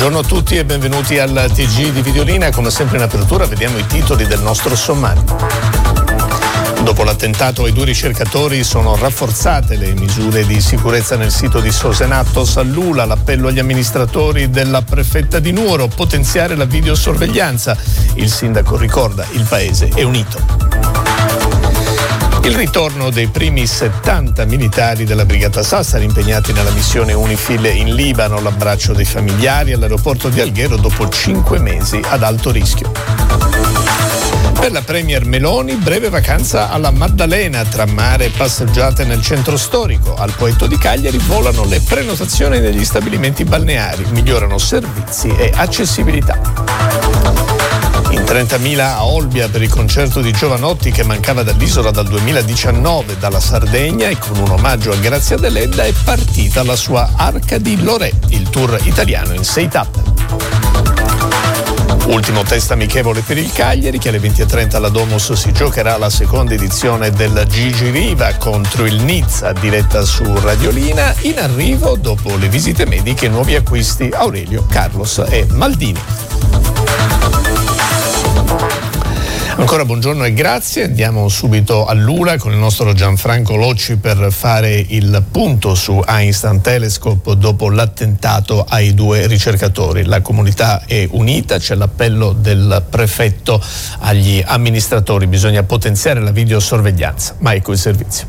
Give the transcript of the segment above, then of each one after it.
Buongiorno a tutti e benvenuti al TG di Videolina. Come sempre in apertura vediamo i titoli del nostro sommario. Dopo l'attentato ai 2 ricercatori sono rafforzate le misure di sicurezza nel sito di Sosenatos a Lula, l'appello agli amministratori della prefetta di Nuoro, potenziare la videosorveglianza. Il sindaco ricorda: il paese è unito. Il ritorno dei primi 70 militari della Brigata Sassari impegnati nella missione UNIFIL in Libano, l'abbraccio dei familiari all'aeroporto di Alghero dopo 5 mesi ad alto rischio. Per la Premier Meloni, breve vacanza alla Maddalena, tra mare e passeggiate nel centro storico. Al Poetto di Cagliari volano le prenotazioni negli stabilimenti balneari, migliorano servizi e accessibilità. In 30.000 a Olbia per il concerto di Giovanotti che mancava dall'isola dal 2019, dalla Sardegna, e con un omaggio a Grazia Deledda è partita la sua Arca di Lorè, il tour italiano in 6 tappe. Ultimo test amichevole per il Cagliari, che alle 20.30 alla Domus si giocherà la seconda edizione del Gigi Riva contro il Nizza, diretta su Radiolina. In arrivo, dopo le visite mediche, nuovi acquisti Aurelio, Carlos e Maldini. Ancora buongiorno e grazie. Andiamo subito a Lula con il nostro Gianfranco Locci per fare il punto su Einstein Telescope dopo l'attentato ai 2 ricercatori. La comunità è unita, c'è l'appello del prefetto agli amministratori: bisogna potenziare la videosorveglianza, ma ecco il servizio.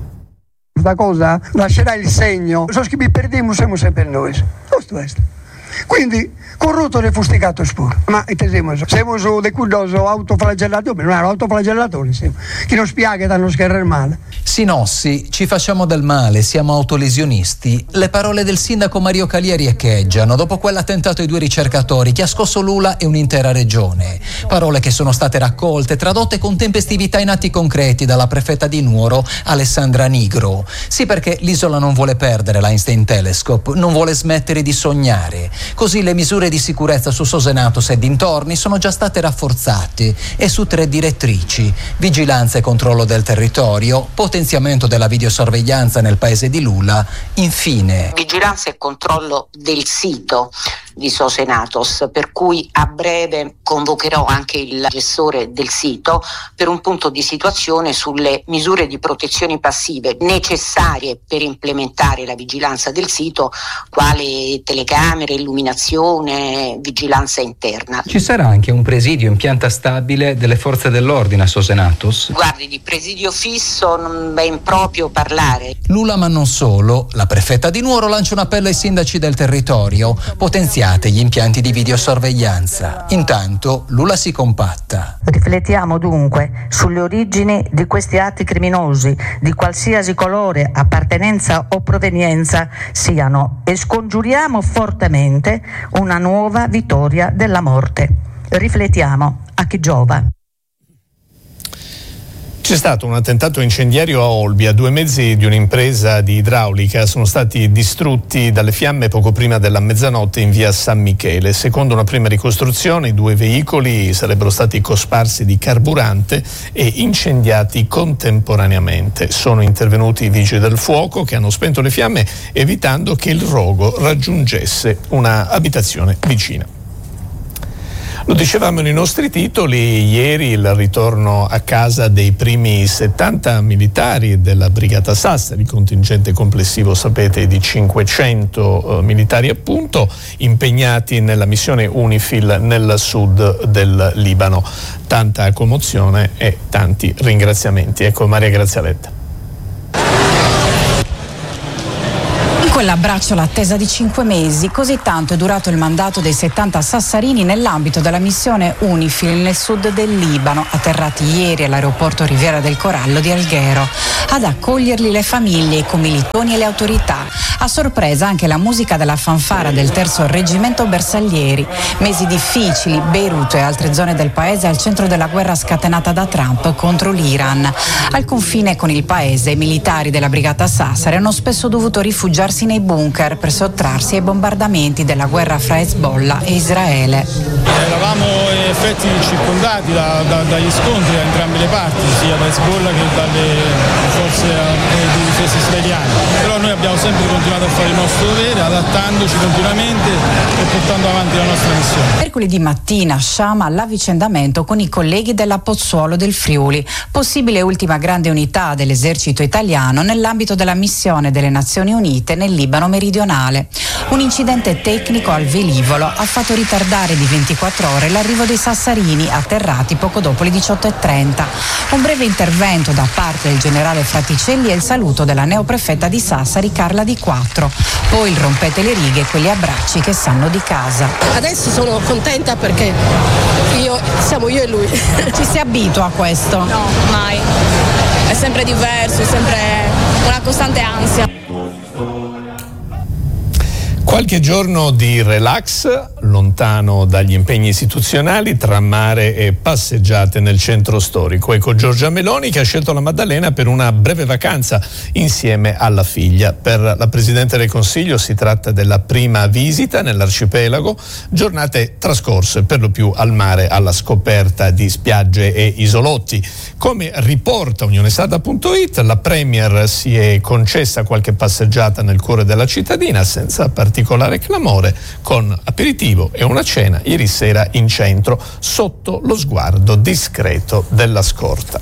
Questa cosa lascerà il segno, so che vi perdiamo sempre noi. Questo è. Quindi corrotto e fustigato spuro. Ma siamo su dei curioso autoflagellatori, non è un autoflagellatore, chi non spiega danno scherrare male. Sinossi, ci facciamo del male, siamo autolesionisti. Le parole del sindaco Mario Calieri echeggiano dopo quell'attentato ai 2 ricercatori che ha scosso Lula e un'intera regione. Parole che sono state raccolte, tradotte con tempestività in atti concreti dalla prefetta di Nuoro, Alessandra Nigro. Sì, perché l'isola non vuole perdere l'Einstein Telescope, non vuole smettere di sognare. Così le misure di sicurezza su Sosenatos e dintorni sono già state rafforzate e su 3 direttrici: vigilanza e controllo del territorio, potenziamento della videosorveglianza nel paese di Lula, infine vigilanza e controllo del sito di Sosenatos, per cui a breve convocherò anche il gestore del sito per un punto di situazione sulle misure di protezione passive necessarie per implementare la vigilanza del sito, quale telecamere, illuminazione, vigilanza interna. Ci sarà anche un presidio in pianta stabile delle forze dell'ordine a Sosenatos? Guardi, di presidio fisso non ben proprio parlare. Lula, ma non solo. La prefetta di Nuoro lancia un appello ai sindaci del territorio: potenziate gli impianti di videosorveglianza. Intanto Lula si compatta. Riflettiamo dunque sulle origini di questi atti criminosi, di qualsiasi colore, appartenenza o provenienza siano, e scongiuriamo fortemente una nuova vittoria della morte. Riflettiamo, a chi giova. C'è stato un attentato incendiario a Olbia. 2 mezzi di un'impresa di idraulica sono stati distrutti dalle fiamme poco prima della mezzanotte in via San Michele. Secondo una prima ricostruzione, i 2 veicoli sarebbero stati cosparsi di carburante e incendiati contemporaneamente. Sono intervenuti i vigili del fuoco che hanno spento le fiamme, evitando che il rogo raggiungesse una abitazione vicina. Lo dicevamo nei nostri titoli, ieri il ritorno a casa dei primi 70 militari della Brigata Sassari, contingente complessivo, sapete, di 500 militari appunto, impegnati nella missione UNIFIL nel sud del Libano. Tanta commozione e tanti ringraziamenti. Ecco Maria Grazia Letta. Quell'abbraccio, l'attesa di 5 mesi, così tanto è durato il mandato dei 70 sassarini nell'ambito della missione UNIFIL nel sud del Libano, atterrati ieri all'aeroporto Riviera del Corallo di Alghero. Ad accoglierli le famiglie, i commilitoni e le autorità. A sorpresa anche la musica della fanfara del 3° Reggimento Bersaglieri. Mesi difficili, Beirut e altre zone del paese al centro della guerra scatenata da Trump contro l'Iran. Al confine con il paese, i militari della Brigata Sassari hanno spesso dovuto rifugiarsi nei bunker per sottrarsi ai bombardamenti della guerra fra Hezbollah e Israele. Eravamo in effetti circondati dagli scontri da entrambe le parti, sia da Hezbollah che dalle forze di difesa israeliana, però noi abbiamo sempre continuato a fare il nostro dovere, adattandoci continuamente e portando avanti la nostra missione. Mercoledì mattina Sciama all'avvicendamento con i colleghi della Pozzuolo del Friuli, possibile ultima grande unità dell'esercito italiano nell'ambito della missione delle Nazioni Unite nel Libano meridionale. Un incidente tecnico al velivolo ha fatto ritardare di 24 ore l'arrivo dei Sassarini, atterrati poco dopo le 18:30. Un breve intervento da parte del generale Fraticelli e il saluto della neoprefetta di Sassari Carla Di Quattro. Poi il rompete le righe e quegli abbracci che sanno di casa. Adesso sono contenta perché siamo io e lui. Ci si abitua a questo? No, mai. È sempre diverso, è sempre una costante ansia. Qualche giorno di relax, lontano dagli impegni istituzionali, tra mare e passeggiate nel centro storico. Ecco Giorgia Meloni che ha scelto la Maddalena per una breve vacanza insieme alla figlia. Per la Presidente del Consiglio si tratta della prima visita nell'arcipelago, giornate trascorse per lo più al mare alla scoperta di spiagge e isolotti. Come riporta unionestada.it, la Premier si è concessa qualche passeggiata nel cuore della cittadina senza particolare clamore, con aperitivo e una cena ieri sera in centro sotto lo sguardo discreto della scorta.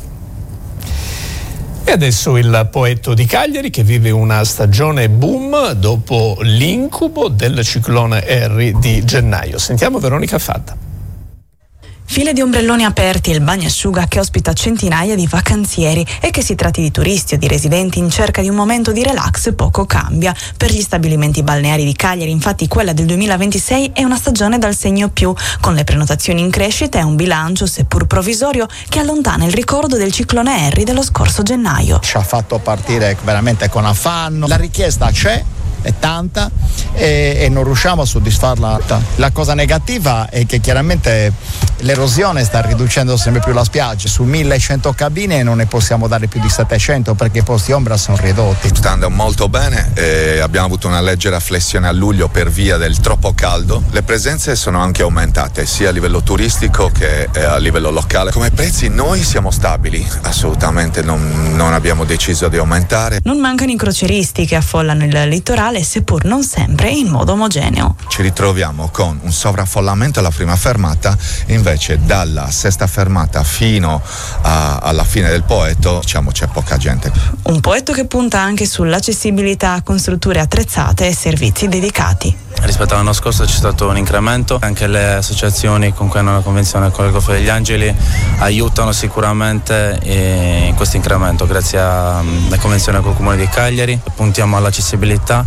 E adesso il Poetto di Cagliari che vive una stagione boom dopo l'incubo del ciclone Harry di gennaio. Sentiamo Veronica Fadda. File di ombrelloni aperti e il bagnasciuga che ospita centinaia di vacanzieri, e che si tratti di turisti o di residenti in cerca di un momento di relax poco cambia. Per gli stabilimenti balneari di Cagliari infatti quella del 2026 è una stagione dal segno più, con le prenotazioni in crescita e un bilancio seppur provvisorio che allontana il ricordo del ciclone Harry dello scorso gennaio. Ci ha fatto partire veramente con affanno, la richiesta c'è, è tanta e non riusciamo a soddisfarla. La cosa negativa è che chiaramente l'erosione sta riducendo sempre più la spiaggia. Su 1100 cabine non ne possiamo dare più di 700 perché i posti ombra sono ridotti. Sta andando molto bene, abbiamo avuto una leggera flessione a luglio per via del troppo caldo. Le presenze sono anche aumentate sia a livello turistico che a livello locale. Come prezzi noi siamo stabili, assolutamente non abbiamo deciso di aumentare. Non mancano i crocieristi che affollano il litorale, seppur non sempre in modo omogeneo. Ci ritroviamo con un sovraffollamento alla prima fermata, invece dalla sesta fermata fino alla fine del Poetto diciamo c'è poca gente. Un Poetto che punta anche sull'accessibilità con strutture attrezzate e servizi dedicati. Rispetto all'anno scorso c'è stato un incremento, anche le associazioni con cui hanno una convenzione con il Golfo degli Angeli aiutano sicuramente in questo incremento grazie alla convenzione con il Comune di Cagliari. Puntiamo all'accessibilità,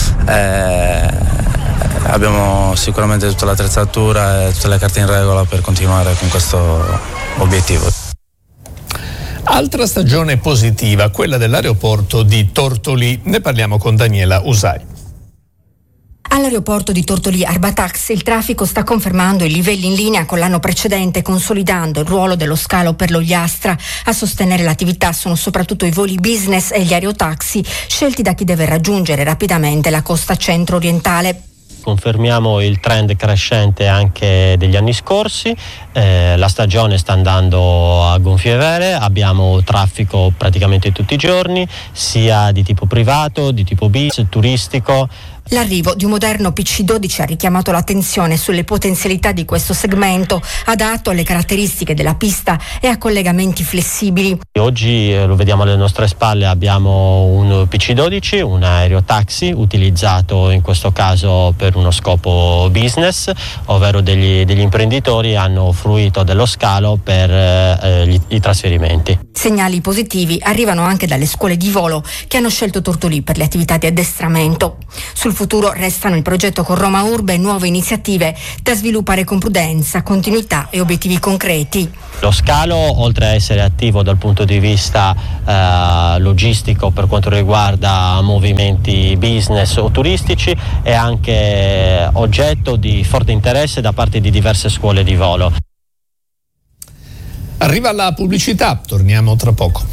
abbiamo sicuramente tutta l'attrezzatura e tutte le carte in regola per continuare con questo obiettivo. Altra stagione positiva, quella dell'aeroporto di Tortolì, ne parliamo con Daniela Usai. All'aeroporto di Tortolì Arbatax il traffico sta confermando i livelli in linea con l'anno precedente, consolidando il ruolo dello scalo per l'Ogliastra. A sostenere l'attività sono soprattutto i voli business e gli aerotaxi, scelti da chi deve raggiungere rapidamente la costa centro-orientale. Confermiamo il trend crescente anche degli anni scorsi, la stagione sta andando a gonfie vele, abbiamo traffico praticamente tutti i giorni, sia di tipo privato, di tipo bis, turistico. L'arrivo di un moderno PC-12 ha richiamato l'attenzione sulle potenzialità di questo segmento, adatto alle caratteristiche della pista e a collegamenti flessibili. Oggi lo vediamo alle nostre spalle, abbiamo un PC-12, un aerotaxi utilizzato in questo caso per uno scopo business, ovvero degli imprenditori hanno fruito dello scalo per i trasferimenti. Segnali positivi arrivano anche dalle scuole di volo che hanno scelto Tortolì per le attività di addestramento. Sul futuro restano il progetto con Roma Urbe e nuove iniziative da sviluppare con prudenza, continuità e obiettivi concreti. Lo scalo, oltre a essere attivo dal punto di vista logistico per quanto riguarda movimenti business o turistici, è anche oggetto di forte interesse da parte di diverse scuole di volo. Arriva la pubblicità, torniamo tra poco.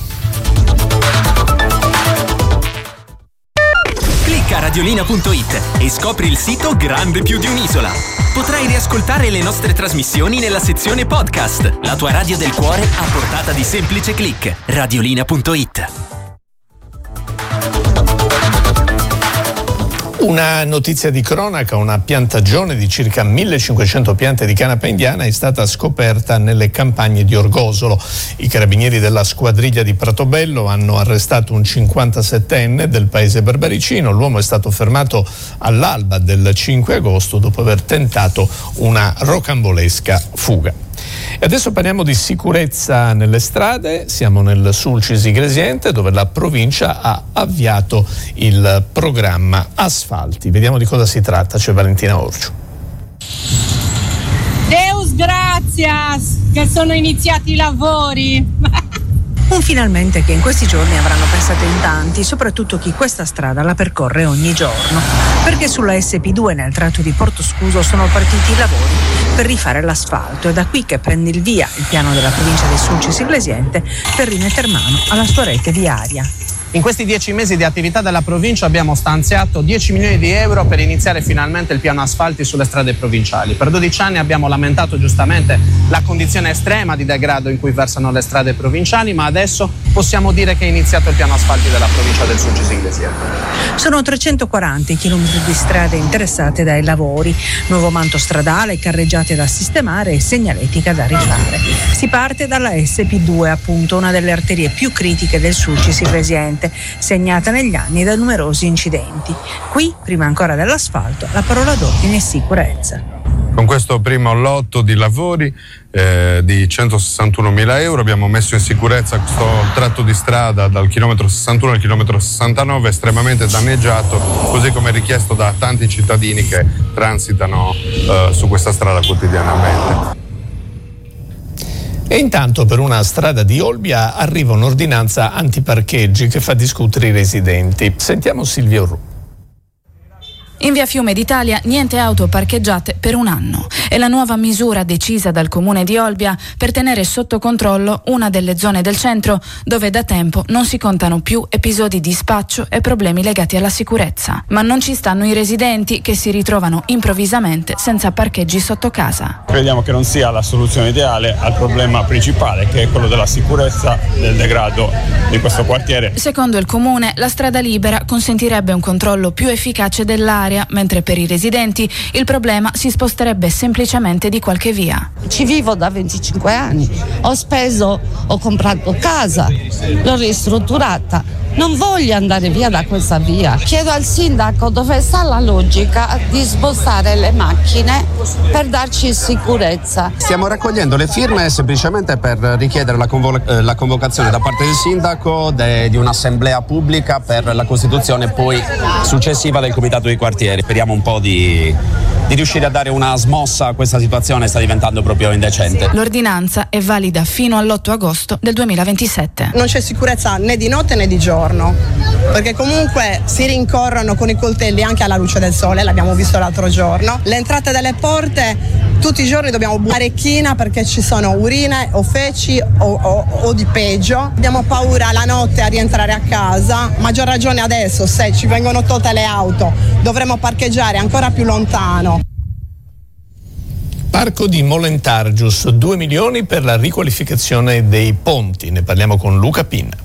Clicca radiolina.it e scopri il sito grande più di un'isola. Potrai riascoltare le nostre trasmissioni nella sezione podcast. La tua radio del cuore a portata di semplice click. Radiolina.it. Una notizia di cronaca: una piantagione di circa 1500 piante di canapa indiana è stata scoperta nelle campagne di Orgosolo. I carabinieri della squadriglia di Pratobello hanno arrestato un 57enne del paese berbericino. L'uomo è stato fermato all'alba del 5 agosto dopo aver tentato una rocambolesca fuga. E adesso parliamo di sicurezza nelle strade. Siamo nel Sulcis Iglesiente, dove la provincia ha avviato il programma Asfalti. Vediamo di cosa si tratta, c'è Valentina Orciu. Deus gratias, che sono iniziati i lavori. Un finalmente che in questi giorni avranno pensato in tanti, soprattutto chi questa strada la percorre ogni giorno, perché sulla SP2 nel tratto di Porto Scuso sono partiti i lavori per rifare l'asfalto. È da qui che prende il via il piano della provincia del Sulcis Iglesiente per rimetter mano alla sua rete viaria. In questi 10 mesi di attività della provincia abbiamo stanziato 10 milioni di euro per iniziare finalmente il piano asfalti sulle strade provinciali. Per 12 anni abbiamo lamentato giustamente la condizione estrema di degrado in cui versano le strade provinciali, ma adesso possiamo dire che è iniziato il piano asfalti della provincia del Sulcis Iglesiente. Sono 340 i chilometri di strade interessate dai lavori, nuovo manto stradale, carreggiate da sistemare e segnaletica da rifare. Si parte dalla SP2, appunto, una delle arterie più critiche del Sulcis Iglesiente, segnata negli anni da numerosi incidenti. Qui, prima ancora dell'asfalto, la parola d'ordine è sicurezza. Con questo primo lotto di lavori di 161.000 euro abbiamo messo in sicurezza questo tratto di strada dal chilometro 61 al chilometro 69 estremamente danneggiato, così come richiesto da tanti cittadini che transitano su questa strada quotidianamente. E intanto per una strada di Olbia arriva un'ordinanza antiparcheggi che fa discutere i residenti. Sentiamo Silvia Orru. In via Fiume d'Italia niente auto parcheggiate per un anno. È la nuova misura decisa dal comune di Olbia per tenere sotto controllo una delle zone del centro dove da tempo non si contano più episodi di spaccio e problemi legati alla sicurezza. Ma non ci stanno i residenti che si ritrovano improvvisamente senza parcheggi sotto casa. Crediamo che non sia la soluzione ideale al problema principale, che è quello della sicurezza, del degrado di questo quartiere. Secondo il comune, la strada libera consentirebbe un controllo più efficace dell'area, mentre per i residenti il problema si sposterebbe semplicemente di qualche via. Ci vivo da 25 anni, ho comprato casa, l'ho ristrutturata. Non voglio andare via da questa via. Chiedo al sindaco dove sta la logica di spostare le macchine per darci sicurezza. Stiamo raccogliendo le firme semplicemente per richiedere la convocazione da parte del sindaco di un'assemblea pubblica per la costituzione poi successiva del comitato di quartiere. Speriamo un po' di riuscire a dare una smossa a questa situazione, sta diventando proprio indecente. L'ordinanza è valida fino all'8 agosto del 2027. Non c'è sicurezza né di notte né di giorno, perché comunque si rincorrono con i coltelli anche alla luce del sole, l'abbiamo visto l'altro giorno. Le entrate delle porte tutti i giorni dobbiamo buttare china perché ci sono urine o feci o di peggio. Abbiamo paura la notte a rientrare a casa, maggior ragione adesso, se ci vengono tolte le auto dovremo parcheggiare ancora più lontano. Parco di Molentargius, 2 milioni per la riqualificazione dei ponti. Ne parliamo con Luca Pinna.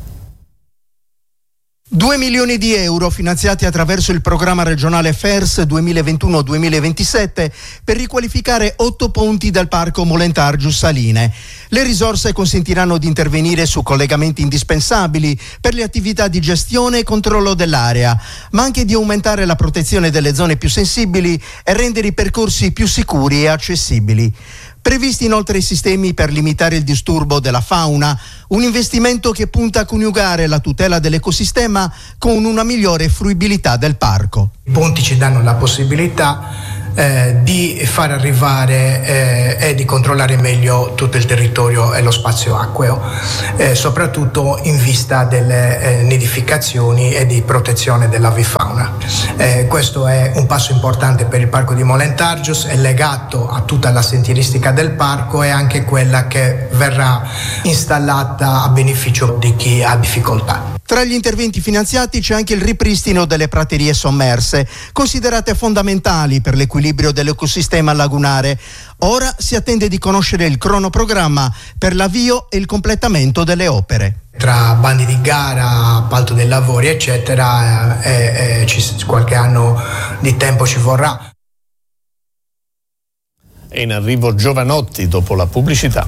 2 milioni di euro finanziati attraverso il programma regionale FERS 2021-2027 per riqualificare 8 ponti del parco Molentargius Saline. Le risorse consentiranno di intervenire su collegamenti indispensabili per le attività di gestione e controllo dell'area, ma anche di aumentare la protezione delle zone più sensibili e rendere i percorsi più sicuri e accessibili. Previsti inoltre i sistemi per limitare il disturbo della fauna, un investimento che punta a coniugare la tutela dell'ecosistema con una migliore fruibilità del parco. I ponti ci danno la possibilità di far arrivare e di controllare meglio tutto il territorio e lo spazio acqueo, soprattutto in vista delle nidificazioni e di protezione dell'avifauna. Questo è un passo importante per il parco di Molentargius, è legato a tutta la sentieristica del parco e anche quella che verrà installata a beneficio di chi ha difficoltà. Tra gli interventi finanziati c'è anche il ripristino delle praterie sommerse, considerate fondamentali per l'equilibrio dell'ecosistema lagunare. Ora si attende di conoscere il cronoprogramma per l'avvio e il completamento delle opere. Tra bandi di gara, appalto dei lavori eccetera, qualche anno di tempo ci vorrà. È in arrivo Giovanotti dopo la pubblicità.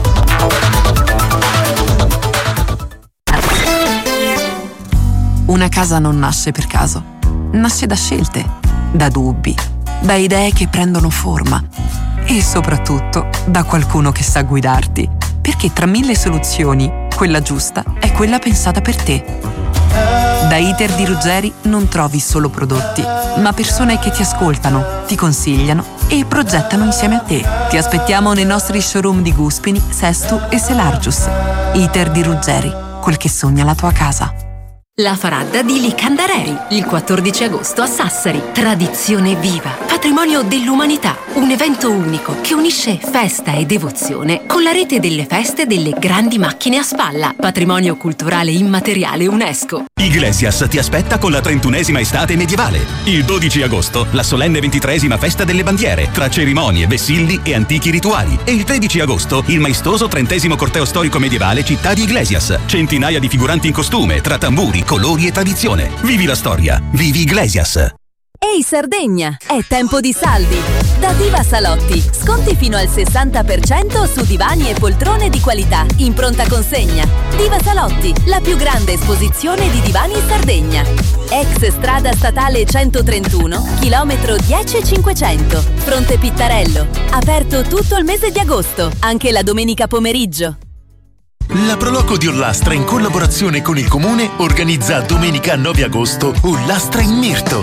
Una casa non nasce per caso, nasce da scelte, da dubbi, da idee che prendono forma e soprattutto da qualcuno che sa guidarti, perché tra 1000 soluzioni quella giusta è quella pensata per te. Da Iter di Ruggeri non trovi solo prodotti, ma persone che ti ascoltano, ti consigliano e progettano insieme a te. Ti aspettiamo nei nostri showroom di Guspini, Sestu e Selargius. Iter di Ruggeri, quel che sogna la tua casa. La Faradda di Licandareri, il 14 agosto a Sassari. Tradizione viva, patrimonio dell'umanità. Un evento unico che unisce festa e devozione con la rete delle feste delle grandi macchine a spalla. Patrimonio culturale immateriale UNESCO. Iglesias ti aspetta con la 31esima estate medievale. Il 12 agosto, la solenne 23esima festa delle bandiere, tra cerimonie, vessilli e antichi rituali. E il 13 agosto, il maestoso 30esimo corteo storico medievale Città di Iglesias. Centinaia di figuranti in costume, tra tamburi, colori e tradizione. Vivi la storia, vivi Iglesias. Ehi Sardegna, è tempo di saldi! Da Diva Salotti, sconti fino al 60% su divani e poltrone di qualità, in pronta consegna. Diva Salotti, la più grande esposizione di divani in Sardegna. Ex strada statale 131, chilometro 10500, Fronte Pittarello. Aperto tutto il mese di agosto, anche la domenica pomeriggio. La Proloco di Ollastra, in collaborazione con il Comune, organizza domenica 9 agosto Ollastra in Mirto,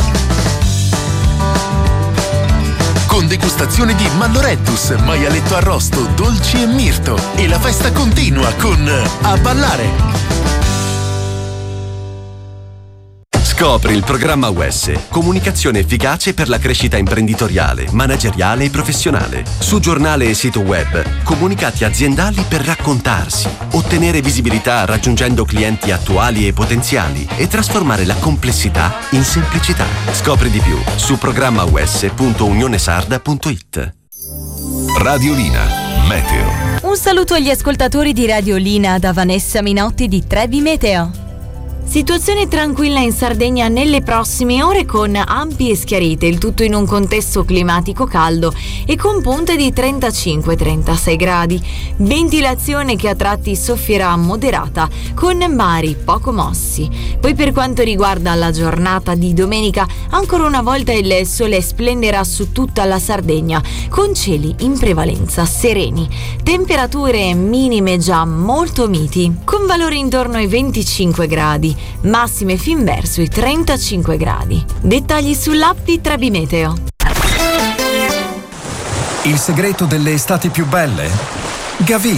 con degustazione di Malloreddus, maialetto arrosto, dolci e mirto. E la festa continua con A Ballare. Scopri il programma UES, comunicazione efficace per la crescita imprenditoriale, manageriale e professionale. Su giornale e sito web, comunicati aziendali per raccontarsi, ottenere visibilità raggiungendo clienti attuali e potenziali e trasformare la complessità in semplicità. Scopri di più su programmaues.unionesarda.it. Radiolina, meteo. Un saluto agli ascoltatori di Radiolina da Vanessa Minotti di Trevi Meteo. Situazione tranquilla in Sardegna nelle prossime ore con ampie schiarite, il tutto in un contesto climatico caldo e con punte di 35-36 gradi. Ventilazione che a tratti soffierà moderata con mari poco mossi. Poi per quanto riguarda la giornata di domenica, ancora una volta il sole splenderà su tutta la Sardegna con cieli in prevalenza sereni. Temperature minime già molto miti con valori intorno ai 25 gradi. Massime fin verso i 35 gradi. Dettagli sull'app di Trevi Meteo. Il segreto delle estati più belle? Gavì.